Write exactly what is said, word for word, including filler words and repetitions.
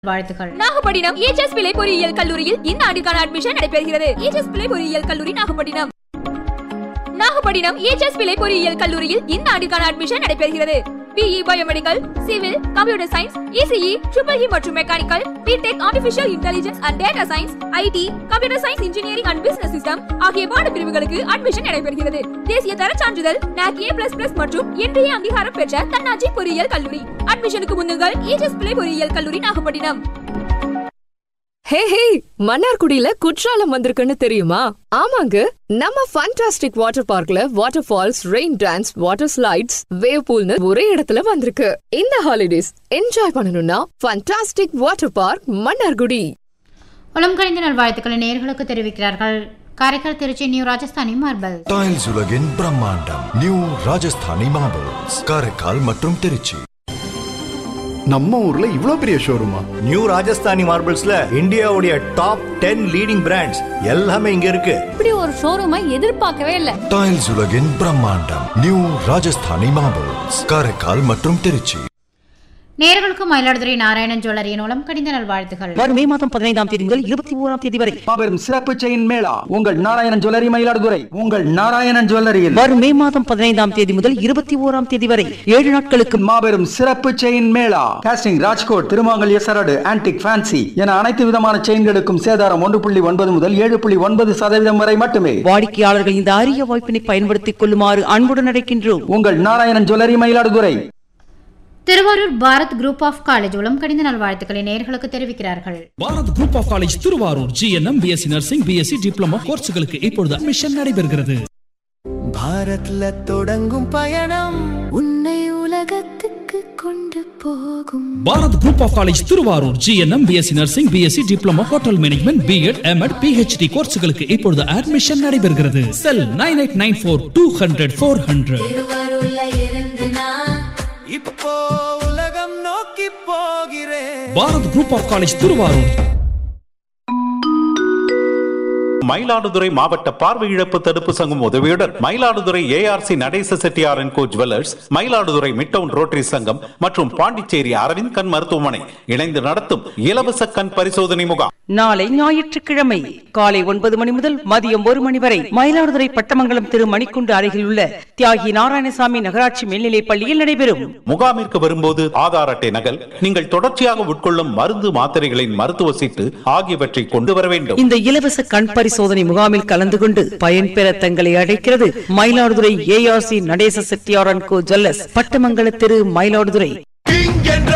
வாழ்த்துக்கள். நாகப்பட்டினம் ஏஜஸ் பிள்ளை பொறியியல் கல்லூரியில் இந்த ஆண்டுக்கான அட்மிஷன் நடைபெறுகிறது. ஏஜஸ் பிள்ளை பொறியியல் கல்லூரி நாகப்பட்டினம். நாகப்பட்டினம் ஏஜஸ் பிள்ளை பொறியியல் கல்லூரியில் இந்த ஆண்டுக்கான அட்மிஷன் நடைபெறுகிறது. BE biomedical, civil, computer science, ECE, triple E மற்றும் mechanical, BTech artificial intelligence and data science, ID, computer science engineering and business system ஆகிய பாடப்பிரிவுகளுக்கு அட்மிஷன் நடைபெறுகிறது. தேசிய தர சான்றிதழ் நாக் ஏ பிளஸ் பிளஸ் மற்றும் இன்றைய அங்கீகாரம் பெற்ற தன்னாட்சி பொறியியல் கல்லூரி. அட்மிஷனுக்கு முன்னுங்கள் ஏஜஸ் பிள்ளை பொறியியல் கல்லூரி நாகப்பட்டினம். ஹே ஹே, மன்னார்குடியில குற்றாலம் வந்திருக்குன்னு தெரியுமா? ஆமாங்க, நம்ம ஃபண்டாஸ்டிக் வாட்டர் பார்க்ல water falls, rain dance, water slides, wave பூல்னு ஒரே இடத்துல வந்திருக்கு. இந்த ஹாலிடேஸ் என்ஜாய் பண்ணணும்னா ஃபண்டாஸ்டிக் வாட்டர் பார்க் மன்னார்குடி. உளம் கணிந்த நல்வாழ்த்துக்களை நேயர்களுக்கு தெரிவிக்கிறார்கள் Karaikal Trichy new Rajasthani marbles. Tiles உலகின் பிரம்மாண்டம் நியூ ராஜஸ்தானி மார்பிள்ஸ், காரைக்கால் மற்றும் திருச்சி. நம்ம ஊர்ல இவ்ளோ பெரிய ஷோரூமா? நியூ ராஜஸ்தானி மார்பிள்ஸ்ல இந்தியாவுடைய டாப் டென் லீடிங் பிராண்ட்ஸ் எல்லாமே இங்க இருக்கு. இப்படி ஒரு ஷோரூமை எதிர்பார்க்கவே இல்ல. டைல்ஸ் உலகின் பிரம்மாண்டம் நியூ ராஜஸ்தானி மார்பிள்ஸ், காரைக்கால் மற்றும் திருச்சி. நேயர்களுக்கு மயிலாடுதுறை நாராயணன் ஜுவல்லரியின் உளம் கணிந்த நல்வாழ்த்துக்கள். வரும் மே மாதம் பதினைந்தாம் தேதி முதல் இருபத்தி ஓராம் தேதி வரை மாபெரும் சிறப்பு செயின் மேளா உங்கள் நாராயணன் ஜுவல்லரி மயிலாடுதுறை. உங்கள் நாராயணன் ஜுவல்லரியில் வரும் மே மாதம் பதினைந்தாம் தேதி முதல் இருபத்தி ஓராம் தேதி வரை ஏழு நாட்களுக்கு மாபெரும் சிறப்பு செயின் மேளா. காஸ்டிங், ராஜ்கோட், திருமாங்கல்ய சரடு, ஆன்டிக், ஃபேன்சி என அனைத்து விதமான செயின்களுக்கும் சேதாரம் ஒன்று புள்ளி ஒன்பது முதல் ஏழு புள்ளி ஒன்பது சதவீதம் வரை மட்டுமே. வாடிக்கையாளர்கள் இந்த அரிய வாய்ப்பினை பயன்படுத்திக் கொள்ளுமாறு அன்புடன் அழைக்கின்றோம். உங்கள் Narayanan jewellery Mayiladuthurai. Thiruvarur Bharat group of college உளம் கணிந்த நல்வாழ்த்துக்களை நேயர்களுக்கு தெரிவிக்கிறார்கள். Bharat group of college Thiruvarur GNM, BSc nursing, BSc diploma கோர்ஸ்களுக்கு இப்பொழுது அட்மிஷன் நடைபெறுகிறது. பாரத்ல தொடங்கும் பயணம் உன்னை உலகத்துக்கு கொண்டு போகும். Bharat group of college Thiruvarur GNM, BSc nursing, BSc diploma hotel management, BEd, MEd, PhD கோர்ஸ்களுக்கு இப்பொழுது அட்மிஷன் நடைபெறுகிறது. செல் nine eight nine four two hundred four hundred. இப்போ உலகம் நோக்கி போகிறேன். Bharat group of college Thiruvarur. Mayiladuthurai மாவட்ட பார்வை இழப்பு தடுப்பு சங்கம் உதவியுடன் Mayiladuthurai ARC Natesa Chettiar and go jewellers, Mayiladuthurai midtown rotary சங்கம் மற்றும் பாண்டிச்சேரி அரவிந்த் கண் மருத்துவமனை இணைந்து நடத்தும் இலவச கண் பரிசோதனை முகாம் நாளை ஞாயிற்றுக்கிழமை காலை ஒன்பது மணி முதல் மதியம் ஒரு மணி வரை மயிலாடுதுறை பட்டமங்கலம் திரு மணிக்குண்டு அருகில் உள்ள தியாகி நாராயணசாமி நகராட்சி மேல்நிலைப் பள்ளியில் நடைபெறும். முகாமிற்கு வரும்போது ஆதார் அட்டை நகல், நீங்கள் தொடர்ச்சியாக உட்கொள்ளும் மருந்து மாத்திரைகளின் மருத்துவ சீட்டு ஆகியவற்றை கொண்டு வர வேண்டும். இந்த இலவச கண் பரிசோதனை முகாமில் கலந்து கொண்டு பயன்பெற தங்களை அழைக்கிறது Mayiladuthurai ARC Natesa Chettiar and go jewellers, பட்டமங்கல Thiru, Mayiladuthurai.